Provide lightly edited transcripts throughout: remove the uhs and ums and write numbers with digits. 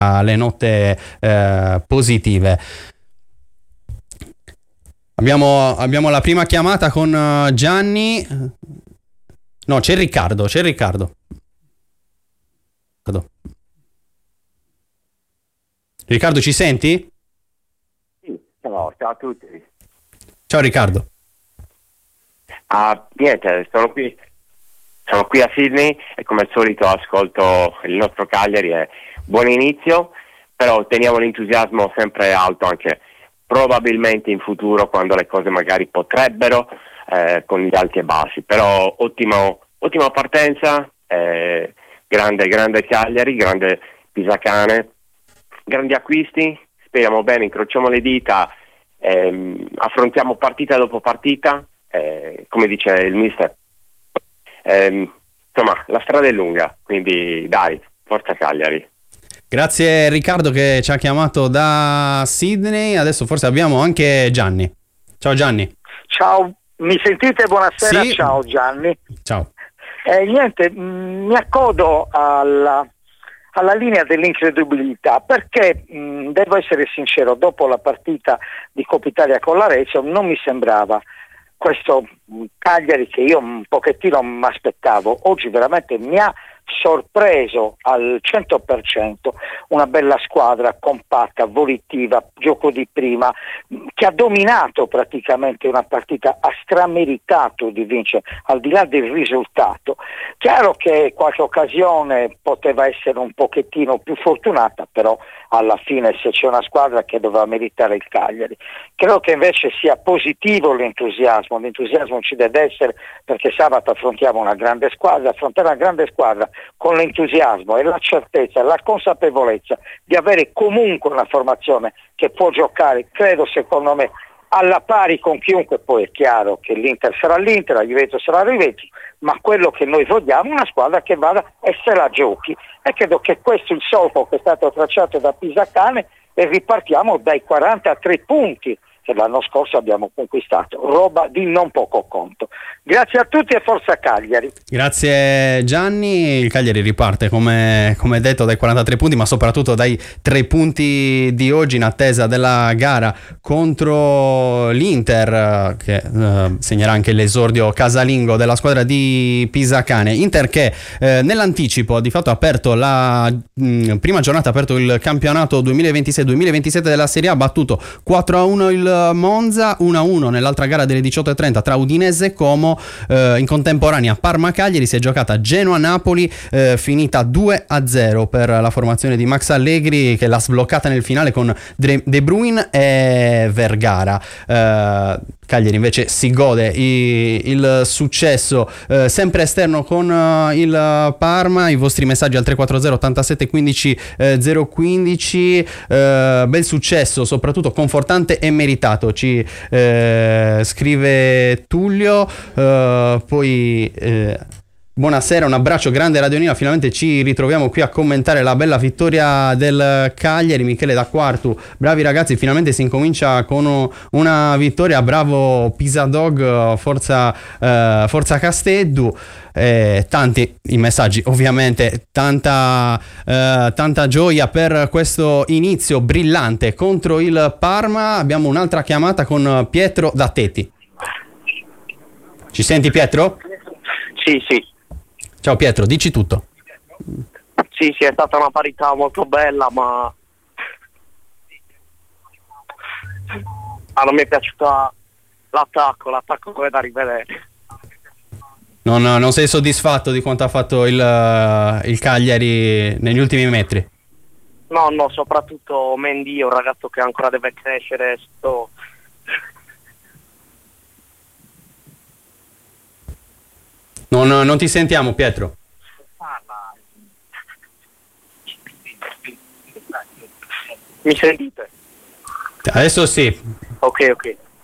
le note positive. Abbiamo la prima chiamata con Gianni. No, c'è Riccardo. Riccardo, ci senti? Sì, ciao a tutti. Ciao Riccardo. Niente, sono qui a Sydney e come al solito ascolto il nostro Cagliari. Buon inizio, però teniamo l'entusiasmo sempre alto anche probabilmente in futuro, quando le cose magari potrebbero con gli alti e bassi. Però ottima partenza, grande Cagliari, grande Pisacane, grandi acquisti, speriamo bene, incrociamo le dita, affrontiamo partita dopo partita, come dice il mister. Insomma, la strada è lunga, quindi dai, forza Cagliari. Grazie Riccardo che ci ha chiamato da Sydney. Adesso forse abbiamo anche Gianni. Ciao Gianni. Ciao, mi sentite? Buonasera. Sì. Ciao Gianni. Ciao. Niente, mi accodo alla linea dell'incredibilità, perché devo essere sincero, dopo la partita di Coppa Italia con l'Arezzo non mi sembrava questo Cagliari che io un pochettino mi aspettavo. Oggi veramente mi ha sorpreso al 100%, una bella squadra compatta, volitiva, gioco di prima, che ha dominato praticamente una partita, ha strameritato di vincere al di là del risultato. Chiaro che qualche occasione poteva essere un pochettino più fortunata, però alla fine se c'è una squadra che doveva meritare il Cagliari. Credo che invece sia positivo l'entusiasmo ci deve essere, perché sabato affrontiamo una grande squadra. Affrontare una grande squadra con l'entusiasmo e la certezza, la consapevolezza di avere comunque una formazione che può giocare, credo, secondo me, alla pari con chiunque. Poi è chiaro che l'Inter sarà l'Inter, la Juventus sarà la Juventus, ma quello che noi vogliamo è una squadra che vada e se la giochi, e credo che questo è il solco che è stato tracciato da Pisacane, e ripartiamo dai 43 punti che l'anno scorso abbiamo conquistato, roba di non poco conto. Grazie a tutti e forza Cagliari. Grazie Gianni. Il Cagliari riparte come detto dai 43 punti, ma soprattutto dai 3 punti di oggi, in attesa della gara contro l'Inter, che segnerà anche l'esordio casalingo della squadra di Pisacane. Inter che nell'anticipo di fatto ha aperto la prima giornata, ha aperto il campionato 2026-2027 della Serie A, ha battuto 4-1 il Monza, 1-1 nell'altra gara delle 18:30 tra Udinese e Como. In contemporanea Parma-Cagliari si è giocata Genoa-Napoli, finita 2-0 per la formazione di Max Allegri, che l'ha sbloccata nel finale con De Bruyne e Vergara. Cagliari invece si gode il successo sempre esterno con il Parma. I vostri messaggi al 340 87 15 015. Bel successo, soprattutto confortante e meritato, ci scrive Tullio. Poi buonasera, un abbraccio grande Radio Nina, finalmente ci ritroviamo qui a commentare la bella vittoria del Cagliari. Michele da Quartu, bravi ragazzi, finalmente si incomincia con una vittoria, bravo Pisadog, forza Casteddu. Tanti i messaggi, ovviamente tanta gioia per questo inizio brillante contro il Parma. Abbiamo un'altra chiamata con Pietro da Teti. Ci senti Pietro? Sì. Ciao Pietro, dici tutto. Sì, è stata una parità molto bella, ma non mi è piaciuta l'attacco è da rivedere. Non sei soddisfatto di quanto ha fatto il Cagliari negli ultimi metri? No, soprattutto Mendy è un ragazzo che ancora deve crescere. Non ti sentiamo Pietro. Mi sentite? Adesso sì. Ok.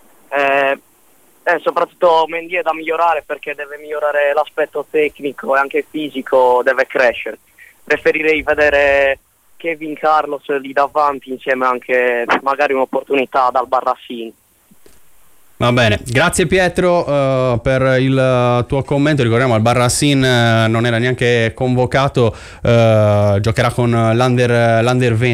Soprattutto Mendy è da migliorare, perché deve migliorare l'aspetto tecnico e anche fisico, deve crescere. Preferirei vedere Kevin Carlos lì davanti, insieme anche magari un'opportunità dal Barracin. Va bene, grazie Pietro per il tuo commento. Ricordiamo al Barracin non era neanche convocato, giocherà con l'Under 20